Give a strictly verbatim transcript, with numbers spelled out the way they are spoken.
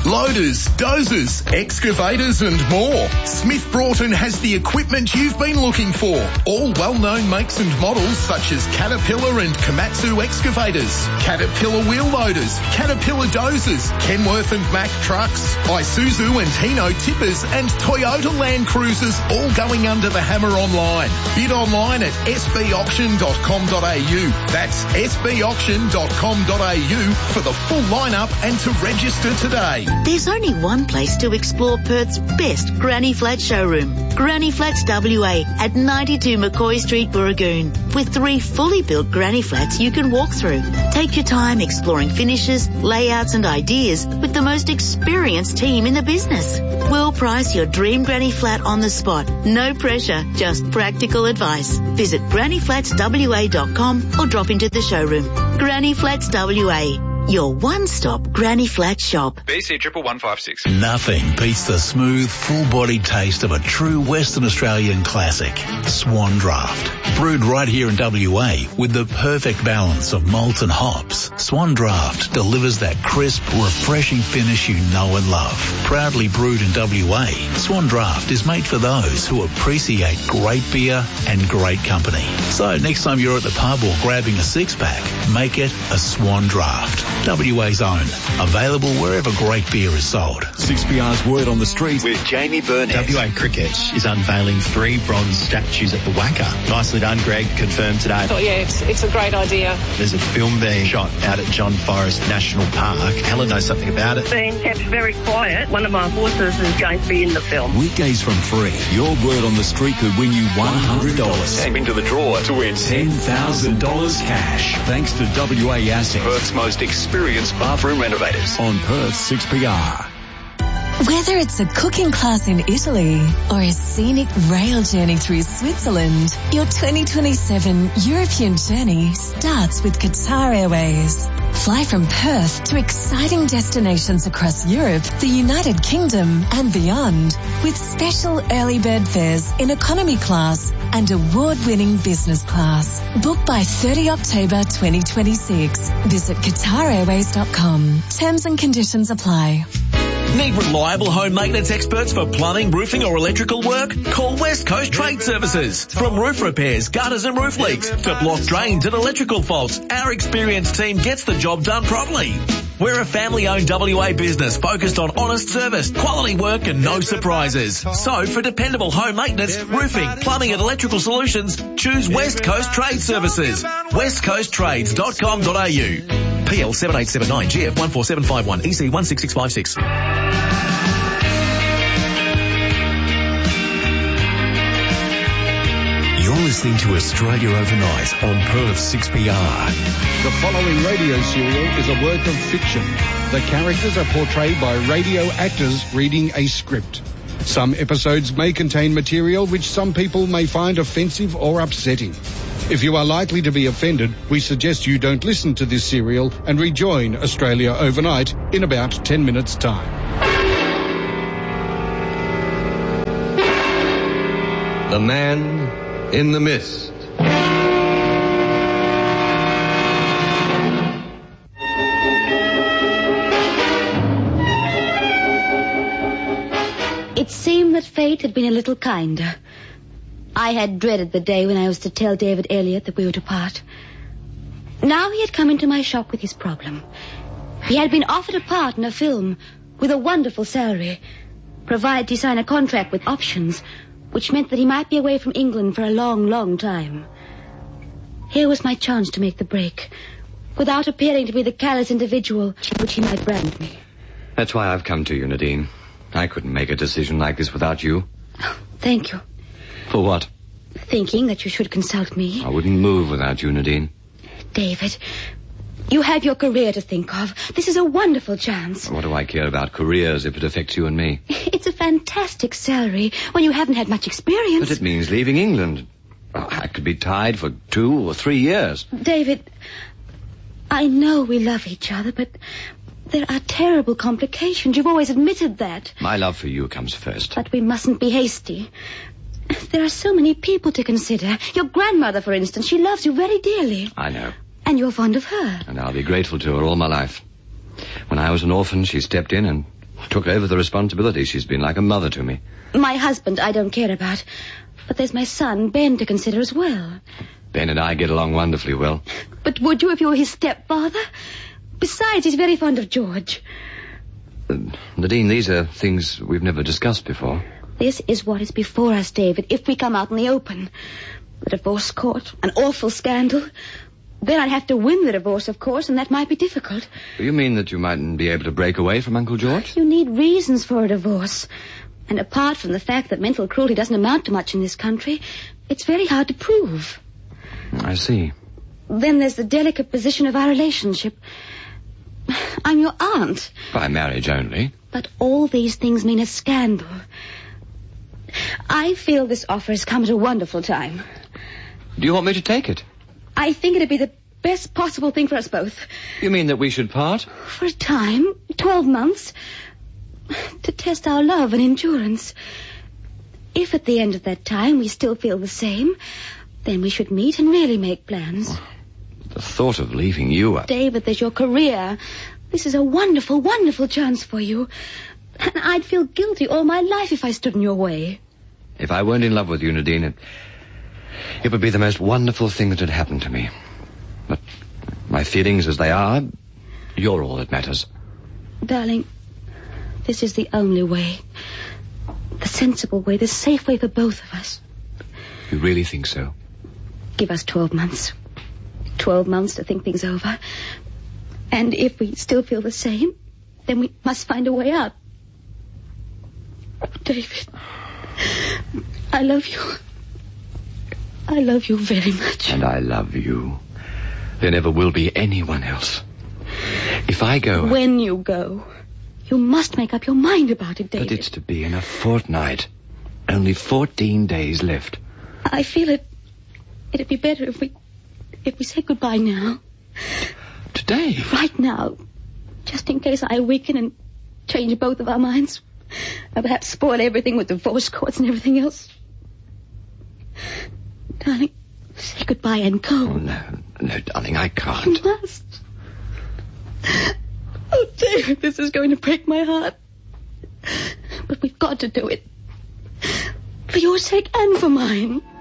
Loaders, dozers, excavators and more. Smith Broughton has the equipment you've been looking for. All well-known makes and models such as Caterpillar and Komatsu excavators, Caterpillar wheel loaders, Caterpillar dozers, Kenworth and Mack trucks, Isuzu and Hino tippers and Toyota Land Cruisers, all going under the hammer online. Bid online at s b auction dot com dot a u. That's s b auction dot com dot a u for the full lineup and to register today. There's only one place to explore Perth's best Granny Flat showroom. Granny Flats W A at ninety-two McCoy Street, Burragoon. With three fully built Granny Flats you can walk through. Take your time exploring finishes, layouts and ideas with the most experienced team in the business. We'll price your dream Granny Flat on the spot. No pressure, just practical advice. Visit granny flats w a dot com or drop into the showroom. Granny Flats W A. Your one-stop Granny Flat shop. B C triple one five six. Nothing beats the smooth, full-bodied taste of a true Western Australian classic, Swan Draft. Brewed right here in W A with the perfect balance of malt and hops, Swan Draft delivers that crisp, refreshing finish you know and love. Proudly brewed in W A, Swan Draft is made for those who appreciate great beer and great company. So next time you're at the pub or grabbing a six-pack, make it a Swan Draft. W A's own. Available wherever great beer is sold. six P R's Word on the Street with Jamie Burnett. W A Cricket is unveiling three bronze statues at the Wacker. Nicely done, Greg. Confirmed today. Oh, yeah, it's, it's a great idea. There's a film being shot out at John Forest National Park. Helen knows something about it. Being kept very quiet. One of my horses is going to be in the film. Weekdays from three. Your Word on the Street could win you one hundred dollars. Step into the drawer to win ten thousand dollars cash. Thanks to W A Assets. Perth's most experienced bathroom renovators. On Perth six P R. Whether it's a cooking class in Italy or a scenic rail journey through Switzerland, your twenty twenty-seven European journey starts with Qatar Airways. Fly from Perth to exciting destinations across Europe, the United Kingdom and beyond with special early bird fares in economy class and award-winning business class. Book by thirtieth of October twenty twenty-six. Visit qatar airways dot com. Terms and conditions apply. Need reliable home maintenance experts for plumbing, roofing or electrical work? Call West Coast Trade Services. From roof repairs, gutters and roof leaks to blocked drains and electrical faults, our experienced team gets the job done properly. We're a family-owned W A business focused on honest service, quality work and no surprises. So for dependable home maintenance, roofing, plumbing and electrical solutions, choose West Coast Trade Services. west coast trades dot com dot a u. P L seven eight seven nine G F one four seven five one E C one six six five six. You're listening to Australia Overnight on Perth six P R. The following radio serial is a work of fiction. The characters are portrayed by radio actors reading a script. Some episodes may contain material which some people may find offensive or upsetting. If you are likely to be offended, we suggest you don't listen to this serial and rejoin Australia Overnight in about ten minutes' time. The Man in the Mist. It seemed that fate had been a little kinder. I had dreaded the day when I was to tell David Elliott that we were to part. Now he had come into my shop with his problem. He had been offered a part in a film with a wonderful salary, provided he sign a contract with options, which meant that he might be away from England for a long, long time. Here was my chance to make the break, without appearing to be the callous individual which he might brand me. That's why I've come to you, Nadine. I couldn't make a decision like this without you. Oh, thank you. For what? Thinking that you should consult me. I wouldn't move without you, Nadine. David, you have your career to think of. This is a wonderful chance. What do I care about careers if it affects you and me? It's a fantastic salary when you haven't had much experience. But it means leaving England. I could be tied for two or three years. David, I know we love each other, but there are terrible complications. You've always admitted that. My love for you comes first. But we mustn't be hasty. There are so many people to consider. Your grandmother, for instance, she loves you very dearly. I know. And you're fond of her. And I'll be grateful to her all my life. When I was an orphan, she stepped in and took over the responsibility. She's been like a mother to me. My husband I don't care about. But there's my son, Ben, to consider as well. Ben and I get along wonderfully well. But would you if you were his stepfather? Besides, he's very fond of George. Uh, Nadine, these are things we've never discussed before. This is what is before us, David, if we come out in the open. The divorce court, an awful scandal. Then I'd have to win the divorce, of course, and that might be difficult. You mean that you mightn't be able to break away from Uncle George? You need reasons for a divorce. And apart from the fact that mental cruelty doesn't amount to much in this country, it's very hard to prove. I see. Then there's the delicate position of our relationship. I'm your aunt. By marriage only. But all these things mean a scandal. I feel this offer has come at a wonderful time. Do you want me to take it? I think it'd be the best possible thing for us both. You mean that we should part? For a time, twelve months, to test our love and endurance. If at the end of that time we still feel the same, then we should meet and really make plans. The thought of leaving you... Up. David, there's your career. This is a wonderful, wonderful chance for you. And I'd feel guilty all my life if I stood in your way. If I weren't in love with you, Nadine, it, it would be the most wonderful thing that had happened to me. But my feelings as they are, you're all that matters. Darling, this is the only way. The sensible way, the safe way for both of us. You really think so? Give us twelve months. Twelve months to think things over. And if we still feel the same, then we must find a way out. David, I love you. I love you very much. And I love you. There never will be anyone else. If I go... When you go, you must make up your mind about it, David. But it's to be in a fortnight. Only fourteen days left. I feel it. It'd be better if we... if we say goodbye now. Today? Right now. Just in case I weaken and change both of our minds. Or perhaps spoil everything with divorce courts and everything else. Darling, say goodbye and go. Oh, no, no, darling, I can't. You must. Oh, David, this is going to break my heart. But we've got to do it. For your sake and for mine.